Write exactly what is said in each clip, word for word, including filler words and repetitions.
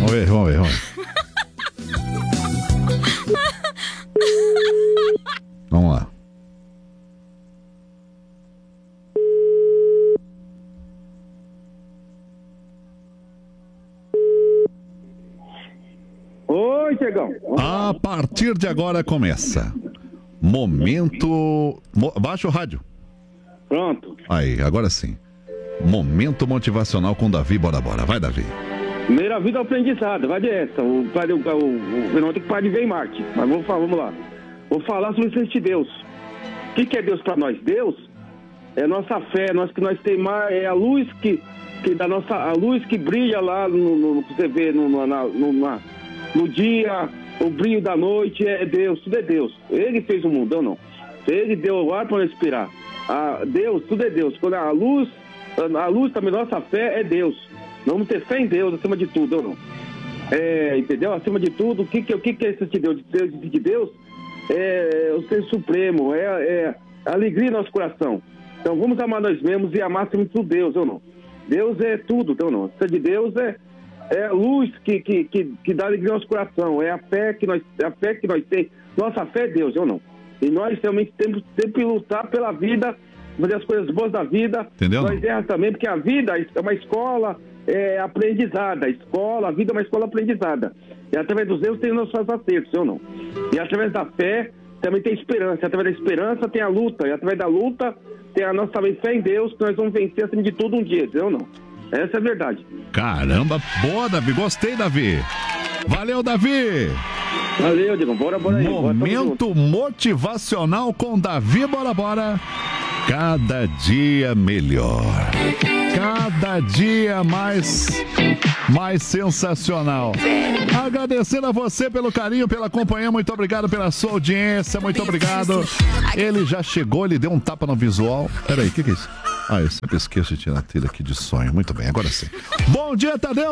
Vamos ver, vamos ver, vamos ver. Vamos lá. Oi, Tiagão. A partir de agora começa. Momento... Mo... Baixa o rádio. Pronto. Aí, agora sim. Momento motivacional com Davi Bora Bora. Vai, Davi. Primeira vida aprendizada, vai dessa. O padre, o, o, o Fernando tem que parar de ver em Marte. Mas vamos, vamos lá. Vou falar sobre o senso de Deus. O que, que é Deus para nós? Deus é nossa fé, nós que nós temos mais, é a luz que, que da nossa, a luz que brilha lá no, no, no você vê no, no, na, no, na, no dia, o brilho da noite é Deus, tudo é Deus. Ele fez o mundo, ou não? Ele deu o ar para respirar. A Deus, tudo é Deus. Quando a luz, a luz também, nossa fé é Deus. Vamos ter fé em Deus acima de tudo, ou não? É, entendeu? Acima de tudo, o que, que, o que, que é isso de Deus? De Deus é o ser supremo, é, é a alegria no nosso coração. Então vamos amar nós mesmos e amar acima de tudo Deus, ou não? Deus é tudo, então não. A fé de Deus é, é a luz que, que, que, que dá alegria ao nosso coração, é a fé que nós, é a fé que nós temos. Nossa fé é Deus, ou não? E nós realmente temos sempre que lutar pela vida, fazer as coisas boas da vida. Entendeu? Nós erramos também, porque a vida é uma escola é, aprendizada. A escola, a vida é uma escola aprendizada. E através dos erros tem nossos acertos, ou não? E através da fé também tem esperança. E através da esperança tem a luta. E através da luta tem a nossa também fé em Deus, que nós vamos vencer acima de tudo um dia, ou não? Essa é a verdade. Caramba, boa, Davi. Gostei, Davi. Valeu, Davi. Valeu, Diego. Bora, bora aí. Momento motivacional com Davi Bora Bora. Cada dia melhor. Cada dia mais, mais sensacional. Agradecendo a você pelo carinho, pela companhia. Muito obrigado pela sua audiência. Muito obrigado. Ele já chegou, ele deu um tapa no visual. Peraí, o que, que é isso? Ah, eu sempre esqueço de tirar a trilha aqui de sonho. Muito bem, agora sim. Bom dia, Tadeu!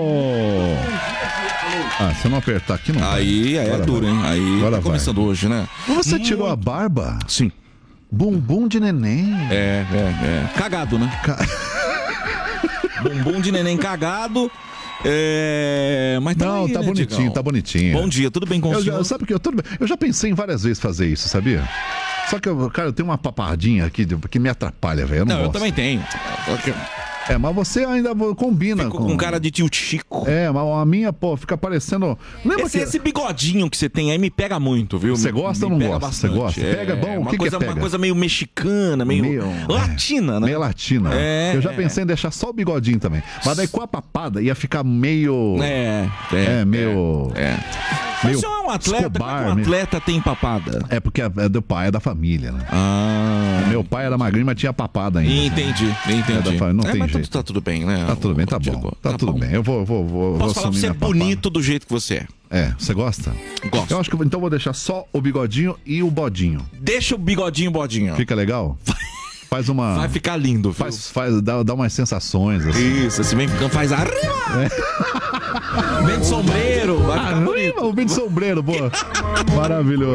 Ah, se eu não apertar aqui, não Aí vai. É agora duro, vai. Hein? Aí agora tá começando vai. Hoje, né? Você hum. tirou a barba? Sim. Bumbum de neném. É, é, é. Cagado, né? Ca... Bumbum de neném cagado. É... Mas não, aí, tá né, bonitinho, Digão? Tá bonitinho. Bom dia, tudo bem com eu o senhor? Já, sabe que eu, tudo bem. Eu já pensei em várias vezes fazer isso, sabia? Só que, eu, cara, eu tenho uma papadinha aqui que me atrapalha, velho. Eu não, não eu também tenho. É, mas você ainda combina Fico com... com cara de tio Chico. É, mas a minha, pô, fica parecendo... Lembra esse, que... esse bigodinho que você tem aí me pega muito, viu? Você gosta me, ou não me gosta? Você gosta? É, pega bom? Uma o que coisa, que é pega? Uma coisa meio mexicana, meio, meio latina, é, né? Meio latina. É, eu já é. pensei em deixar só o bigodinho também. Mas daí com a papada ia ficar meio... É, é. É, meio... É. é. Meio Mas você é um atleta, Escobar, como é que um atleta tem papada? É porque é do pai, é da família, né? Ah. Meu pai era magrinho, mas tinha papada ainda. Entendi, entendi. É da família, não é, tem mas jeito. Tá tudo bem, né? Tá tudo bem, tá bom. Tá, tá tudo bom. bem. Eu vou, vou, vou, Posso vou falar pra você é bonito do jeito que você é. É, você gosta? Gosto. Eu acho que então vou deixar só o bigodinho e o bodinho. Deixa o bigodinho e o bodinho. Fica legal? Faz uma... Vai ficar lindo, viu? Faz, faz, dá, dá umas sensações, assim. Isso, assim, vem, faz arriba! É. Vem de sombreiro, vai ficar arriba, o vem de sombreiro, boa. Maravilhoso.